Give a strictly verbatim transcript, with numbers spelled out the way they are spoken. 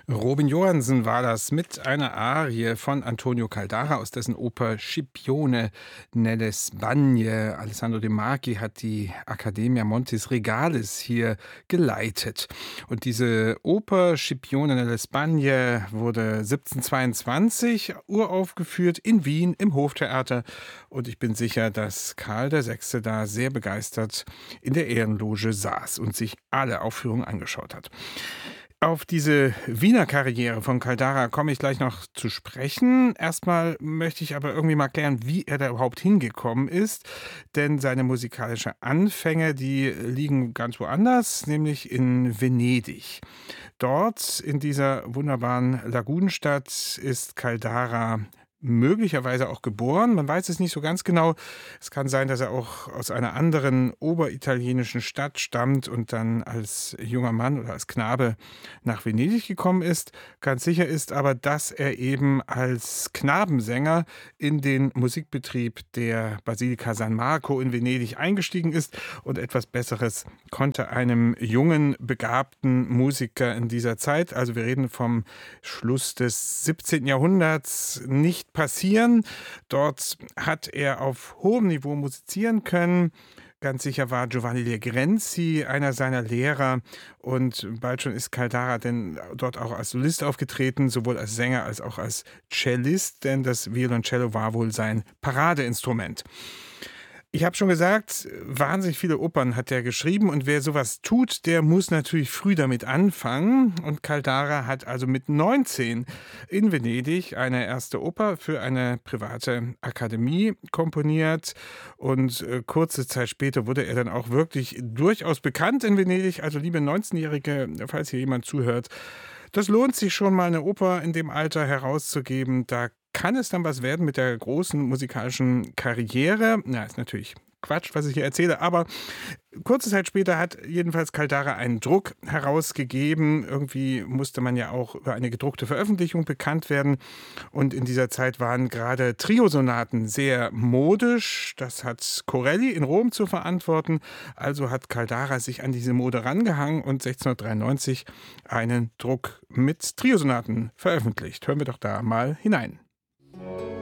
Robin Johansen war das mit einer Arie von Antonio Caldara aus dessen Oper Scipione nelle Spagne. Alessandro De Marchi hat die Accademia Montis Regalis hier geleitet. Und diese Oper Scipione nelle Spagne wurde siebzehnhundertzweiundzwanzig uraufgeführt in Wien im Hoftheater. Und ich bin sicher, dass Karl der Sechste da sehr begeistert in der Ehrenloge saß und sich alle Aufführungen angeschaut hat. Auf diese Wiener Karriere von Caldara komme ich gleich noch zu sprechen. Erstmal möchte ich aber irgendwie mal klären, wie er da überhaupt hingekommen ist. Denn seine musikalischen Anfänge, die liegen ganz woanders, nämlich in Venedig. Dort, in dieser wunderbaren Lagunenstadt, ist Caldara möglicherweise auch geboren. Man weiß es nicht so ganz genau. Es kann sein, dass er auch aus einer anderen oberitalienischen Stadt stammt und dann als junger Mann oder als Knabe nach Venedig gekommen ist. Ganz sicher ist aber, dass er eben als Knabensänger in den Musikbetrieb der Basilika San Marco in Venedig eingestiegen ist und etwas Besseres konnte einem jungen, begabten Musiker in dieser Zeit, also wir reden vom Schluss des siebzehnten Jahrhunderts, nicht passieren. Dort hat er auf hohem Niveau musizieren können. Ganz sicher war Giovanni Legrenzi einer seiner Lehrer und bald schon ist Caldara denn dort auch als Solist aufgetreten, sowohl als Sänger als auch als Cellist, denn das Violoncello war wohl sein Paradeinstrument. Ich habe schon gesagt, wahnsinnig viele Opern hat er geschrieben und wer sowas tut, der muss natürlich früh damit anfangen. Und Caldara hat also mit neunzehn in Venedig eine erste Oper für eine private Akademie komponiert und äh, kurze Zeit später wurde er dann auch wirklich durchaus bekannt in Venedig. Also liebe neunzehnjährige, falls hier jemand zuhört, das lohnt sich schon mal eine Oper in dem Alter herauszugeben. Da kann es dann was werden mit der großen musikalischen Karriere. Na, ist natürlich Quatsch, was ich hier erzähle, aber kurze Zeit später hat jedenfalls Caldara einen Druck herausgegeben. Irgendwie musste man ja auch über eine gedruckte Veröffentlichung bekannt werden. Und in dieser Zeit waren gerade Triosonaten sehr modisch. Das hat Corelli in Rom zu verantworten. Also hat Caldara sich an diese Mode rangehangen und sechzehnhundertdreiundneunzig einen Druck mit Triosonaten veröffentlicht. Hören wir doch da mal hinein.